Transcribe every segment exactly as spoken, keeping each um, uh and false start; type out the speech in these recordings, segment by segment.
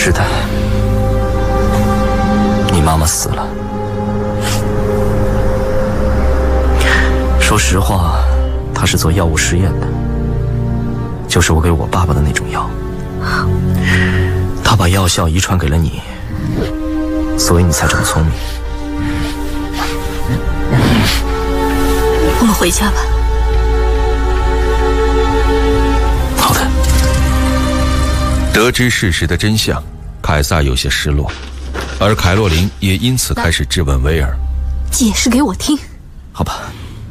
是的，你妈妈死了。说实话，她是做药物实验的，就是我给我爸爸的那种药。她把药效遗传给了你，所以你才这么聪明。 我们回家吧。 好的。 得知事实的真相，凯撒有些失落，而凯洛琳也因此开始质问威尔：“ 解释给我听。” 好吧，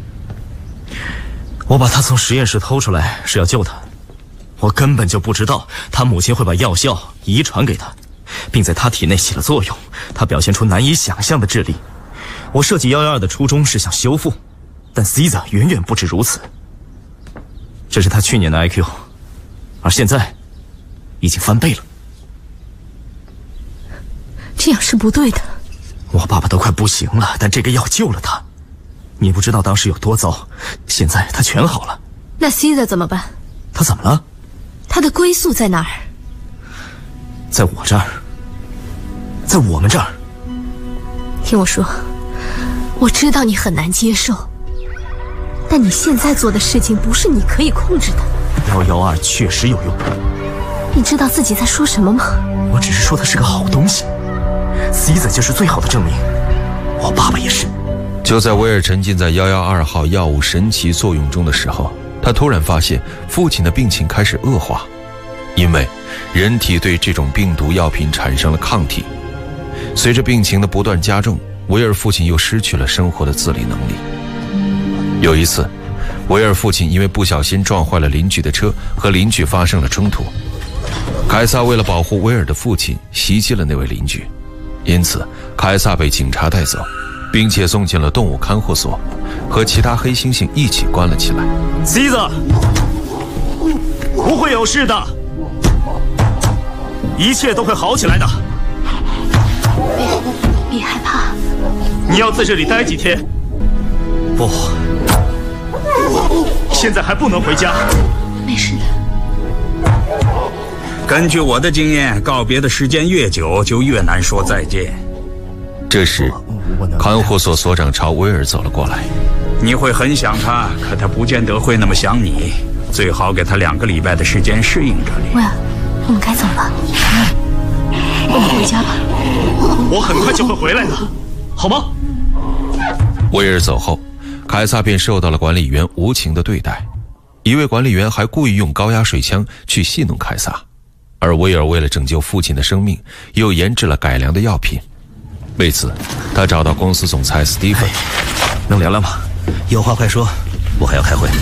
我把他从实验室偷出来是要救他，我根本就不知道他母亲会把药效遗传给他，并在他体内起了作用。他表现出难以想象的智力。我设计一一二的初衷是想修复，但 Caesar 远远不止如此。这是他去年的 I Q， 而现在已经翻倍了。 这样是不对的。 我爸爸都快不行了，但这个药救了他。你不知道当时有多糟，现在他全好了。 那 Caesar 怎么办？ 他怎么了？ 他的归宿在哪儿？ 在我这儿，在我们这儿。 听我说，我知道你很难接受，但你现在做的事情不是你可以控制的。 一一二确实有用。 你知道自己在说什么吗？ 我只是说它是个好东西。Caesar 就是最好的证明，我爸爸也是。 就在威尔沉浸在一一二号药物神奇作用中的时候，他突然发现父亲的病情开始恶化，因为人体对这种病毒药品产生了抗体。随着病情的不断加重，威尔父亲又失去了生活的自理能力。有一次，威尔父亲因为不小心撞坏了邻居的车，和邻居发生了冲突。凯撒为了保护威尔的父亲，袭击了那位邻居，因此凯撒被警察带走，并且送进了动物看护所，和其他黑猩猩一起关了起来。 Caesar， 不会有事的，一切都会好起来的。 别害怕。 你要在这里待几天？不，现在还不能回家。 没事的。 根据我的经验，告别的时间越久，就越难说再见。 这时，看护所所长朝威尔走了过来。 你会很想他，可他不见得会那么想你。最好给他两个礼拜的时间适应这里。 威尔，我们该走了。我们回家吧。 我很快就会回来的，好吗？ 威尔走后，凯撒便受到了管理员无情的对待。一位管理员还故意用高压水枪去戏弄凯撒，而威尔为了拯救父亲的生命，又研制了改良的药品。为此，他找到公司总裁史蒂芬。 能聊聊吗？有话快说，我还要开会。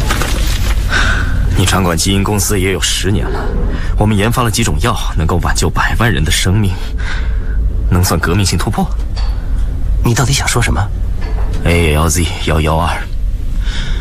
你掌管基因公司也有十年了，我们研发了几种药，能够挽救百万人的生命，能算革命性突破？你到底想说什么 ？A L Z 一一二